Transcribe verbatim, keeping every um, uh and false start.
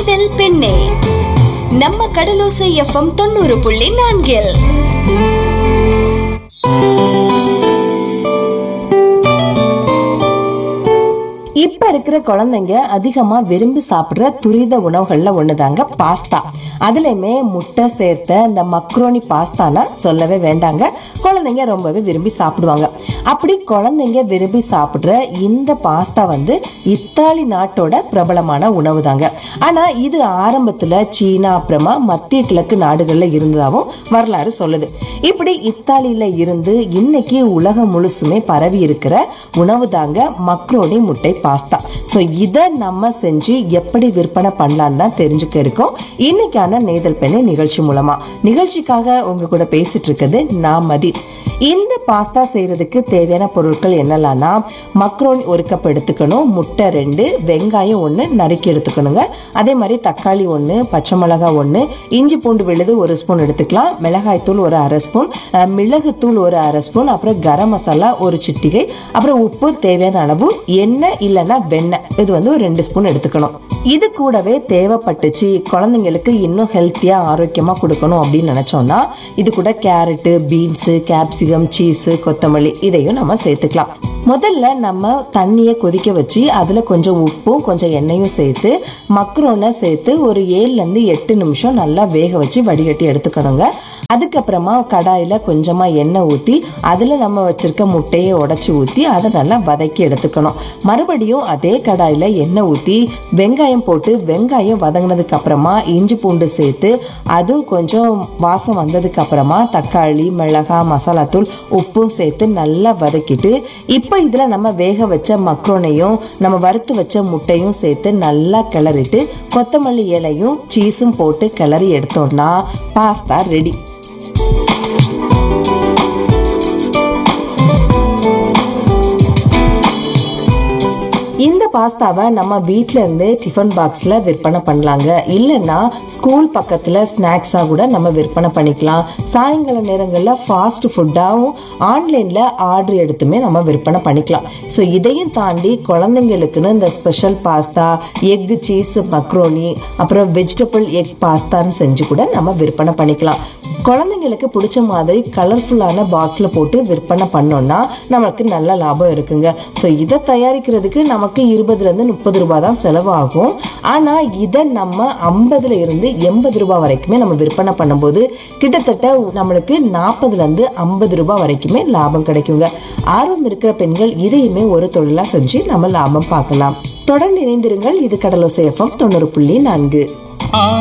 நெய்தல் பெண்ணே. நம்ம கடலோசை எஃப்எம் தொண்ணூறு புள்ளி நான்கில் இப்ப இருக்கிற குழந்தைங்க அதிகமா விரும்பி சாப்பிடுற துரித உணவுகள்ல ஒண்ணுதாங்க பாஸ்தா. அதுலயுமே முட்டை சேர்த்த இந்த மக்ரோனி பாஸ்தானா சொல்லவே வேண்டாங்க, குழந்தைங்க ரொம்பவே விரும்பி சாப்பிடுவாங்க. அப்படி குழந்தைங்க விரும்பி சாப்பிடுற இந்த பாஸ்தா வந்து இத்தாலி நாட்டோட பிரபலமான உணவு தாங்க. ஆனா இது ஆரம்பத்துல சீனா அப்புறமா மத்திய கிழக்கு நாடுகள்ல இருந்ததாகவும் வரலாறு சொல்லுது. இப்படி இத்தாலியில இருந்து இன்னைக்கு உலகம் முழுசுமே பரவி இருக்கிற உணவு தாங்க மக்ரோனி முட்டை பாஸ்தா. சோ இத நம்ம செஞ்சு எப்படி விற்பனை பண்ணலான்னு தான் தெரிஞ்சுக்க இருக்கோம் இன்னைக்கான நெய்தல் பெண்ணை நிகழ்ச்சி மூலமா. நிகழ்ச்சிக்காக உங்க கூட பேசிட்டு இருக்குது நான் மதி. இந்த பாஸ்தா செய்யறதுக்கு தேவையான பொருட்கள் என்னெல்லாம்னா, மக்ரோனி ஒரு கப் எடுத்துக்கணும், முட்டை ரெண்டு, வெங்காயம் ஒன்று நறுக்கி எடுத்துக்கணுங்க, அதே மாதிரி தக்காளி ஒன்று, பச்சை மிளகாய் ஒன்று, இஞ்சி பூண்டு விழுது ஒரு ஸ்பூன் எடுத்துக்கலாம், மிளகாய் தூள் ஒரு அரை ஸ்பூன், மிளகு தூள் ஒரு அரை ஸ்பூன், அப்புறம் கரம் மசாலா ஒரு சிட்டிகை, அப்புறம் உப்பு தேவையான அளவு, எண்ணெய் இல்லைன்னா வெண்ணெய் இது வந்து ஒரு ரெண்டு ஸ்பூன் எடுத்துக்கணும். இது கூடவே தேவைப்பட்டுச்சு குழந்தைங்களுக்கு இன்னும் ஹெல்த்தியா ஆரோக்கியமா கொடுக்கணும் அப்படின்னு நினைச்சோம்னா இது கூட கேரட்டு, பீன்ஸ், கேப்சிகம், சீஸ், கொத்தமல்லி இதையும் நம்ம சேர்த்துக்கலாம். முதல்ல நம்ம தண்ணியை கொதிக்க வச்சு அதுல கொஞ்சம் உப்பும் கொஞ்சம் எண்ணெயும் சேர்த்து மக்ரோனை சேர்த்து ஒரு ஏழுல இருந்து எட்டு நிமிஷம் நல்லா வேக வச்சு வடிகட்டி எடுத்துக்கணுங்க. அதுக்கப்புறமா கடாயில கொஞ்சமா எண்ணெய் ஊத்தி அதுல நம்ம வச்சிருக்க முட்டையை உடைச்சு ஊத்தி அதை நல்லா வதக்கி எடுத்துக்கணும். மறுபடியும் அதே கடாயில எண்ணெய் ஊத்தி வெங்காயம் போட்டு வெங்காயம் வதங்கினதுக்கு அப்புறமா இஞ்சி பூண்டு சேர்த்து அதுவும் கொஞ்சம் வாசம் வந்ததுக்கு அப்புறமா தக்காளி, மிளகாய், மசாலா தூள், உப்பும் சேர்த்து நல்லா வதக்கிட்டு இப்ப இதுல நம்ம வேக வச்ச மக்ரோனையும் நம்ம வறுத்து வச்ச முட்டையும் சேர்த்து நல்லா கிளறிட்டு கொத்தமல்லி இலையும் சீஸும் போட்டு கிளறி எடுத்தோம்னா பாஸ்தா ரெடி. இந்த பாஸ்தாவை நம்ம வீட்ல இருந்து டிஃபன் பாக்ஸ்ல விற்பனை பண்ணலாங்க. இல்லைன்னா ஸ்கூல் பக்கத்துல ஸ்நாக்ஸா கூட நம்ம விற்பனை பண்ணிக்கலாம். சாயங்கால நேரங்கள்ல ஃபாஸ்ட் ஃபுட்டாவும் ஆன்லைன்ல ஆர்டர் எடுத்துமே நம்ம விற்பனை பண்ணிக்கலாம். ஸோ இதையும் தாண்டி குழந்தைங்களுக்குன்னு இந்த special pasta, egg cheese macaroni, அப்புறம் வெஜிடபிள் எக் பாஸ்தான்னு செஞ்சு கூட நம்ம விற்பனை பண்ணிக்கலாம். குழந்தைங்களுக்கு பிடிச்ச மாதிரி கலர்ஃபுல்லான பாக்ஸ்ல போட்டு விற்பனை பண்ணோம்னா நமக்கு நல்ல லாபம் இருக்குங்க. ஸோ இதை தயாரிக்கிறதுக்கு நமக்கு இருபதுல இருந்து முப்பது ரூபாய் தான் செலவாகும். ஆனா இதை நம்ம ஐம்பதுல இருந்து எண்பது ரூபாய் வரைக்குமே நம்ம விற்பனை பண்ணும்போது கிட்டத்தட்ட நம்மளுக்கு நாற்பதுல இருந்து ஐம்பது ரூபாய் வரைக்குமே லாபம் கிடைக்குங்க. ஆர்வம் இருக்கிற பெண்கள் இதையுமே ஒரு தொழிலா செஞ்சு நம்ம லாபம் பார்க்கலாம். தொடர்ந்து இணைந்திருங்கள். இது கடலோசை எஃப்எம் தொண்ணூறு புள்ளி நான்கு.